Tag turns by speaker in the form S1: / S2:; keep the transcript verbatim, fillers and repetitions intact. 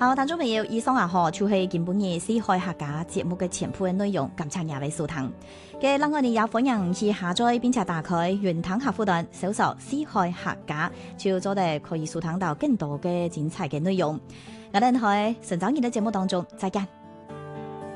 S1: 好，聽眾朋友，以上啊嗬，就係今本日司海客家節目嘅全部嘅內容，感謝各位收聽。嘅另外你也歡迎去下載並且打開雲端客戶端，搜索司海客家，就做得可以收聽到更多嘅精彩嘅內容。我哋喺成長日嘅節目當中再見。